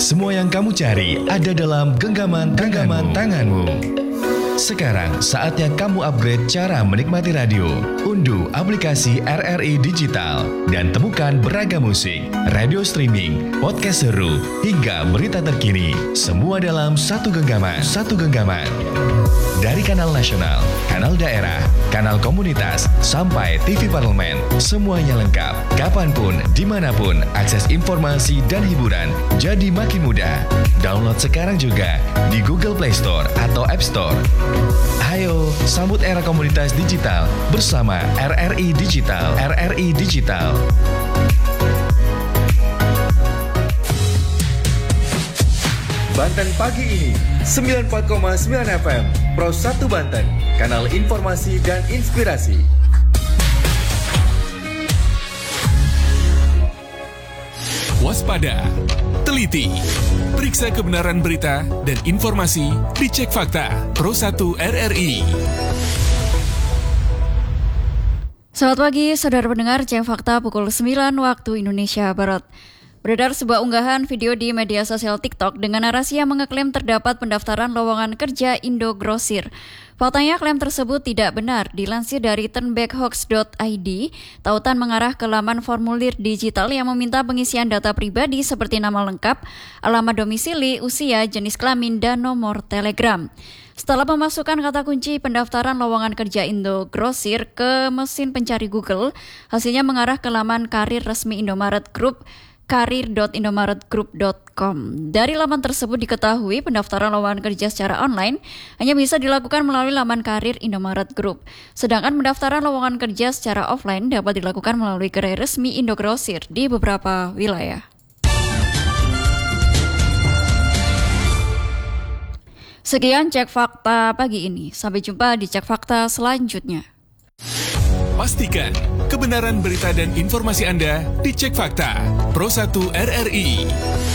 Semua yang kamu cari ada dalam genggaman tanganmu. Sekarang saatnya kamu upgrade cara menikmati radio. Unduh aplikasi RRI Digital dan temukan beragam musik, radio streaming, podcast seru, hingga berita terkini. Semua dalam satu genggaman. Dari kanal nasional, kanal daerah, kanal komunitas, sampai TV parlemen, semuanya lengkap. Kapanpun, dimanapun, akses informasi dan hiburan jadi makin mudah. Download sekarang juga di Google Play Store atau App Store. Ayo, sambut era komunitas digital bersama RRI Digital. Banten pagi ini 94,9 FM Pro 1 Banten, kanal informasi dan inspirasi. Waspada, teliti, periksa kebenaran berita dan informasi, dicek fakta. Pro 1 RRI. Selamat pagi, saudara pendengar, cek fakta pukul 9 waktu Indonesia Barat. Beredar sebuah unggahan video di media sosial TikTok dengan narasi yang mengeklaim terdapat pendaftaran lowongan kerja Indogrosir. Faktanya klaim tersebut tidak benar. Dilansir dari turnbackhoax.id, tautan mengarah ke laman formulir digital yang meminta pengisian data pribadi seperti nama lengkap, alamat domisili, usia, jenis kelamin, dan nomor telegram. Setelah memasukkan kata kunci pendaftaran lowongan kerja Indogrosir ke mesin pencari Google, hasilnya mengarah ke laman karir resmi Indomaret Group, karir.indomaretgroup.com. Dari laman tersebut diketahui pendaftaran lowongan kerja secara online hanya bisa dilakukan melalui laman karir Indomaret Group. Sedangkan pendaftaran lowongan kerja secara offline dapat dilakukan melalui gerai resmi Indogrosir di beberapa wilayah. Sekian cek fakta pagi ini. Sampai jumpa di cek fakta selanjutnya. Pastikan kebenaran berita dan informasi Anda dicek fakta. Pro 1 RRI.